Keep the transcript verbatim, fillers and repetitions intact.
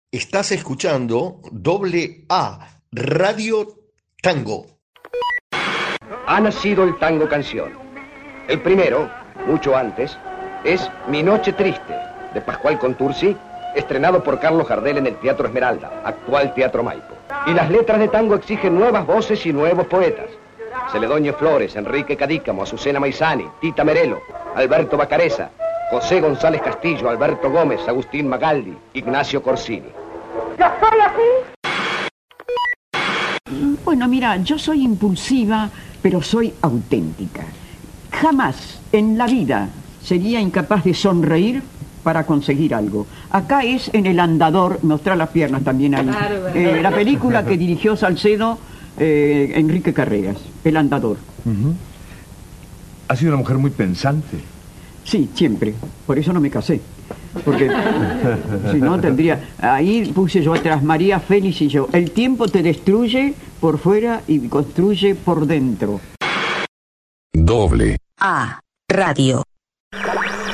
Estás escuchando Doble A, Radio Tango. Ha nacido el tango canción. El primero, mucho antes, es Mi Noche Triste, de Pascual Contursi, estrenado por Carlos Gardel en el Teatro Esmeralda, actual Teatro Maipo. Y las letras de tango exigen nuevas voces y nuevos poetas. Celedonio Flores, Enrique Cadícamo, Azucena Maizani, Tita Merelo, Alberto Bacareza, José González Castillo, Alberto Gómez, Agustín Magaldi, Ignacio Corsini. ¿Yo soy así? Bueno, mira, yo soy impulsiva, pero soy auténtica. Jamás en la vida sería incapaz de sonreír para conseguir algo. Acá es en El Andador, mostrar las piernas también ahí. Claro, eh, la película que dirigió Salcedo, eh, Enrique Carreras, El Andador. Uh-huh. Ha sido una mujer muy pensante. Sí, siempre. Por eso no me casé. Porque si no tendría... Ahí puse yo atrás, María Félix y yo. El tiempo te destruye por fuera y construye por dentro. Doble A. Radio.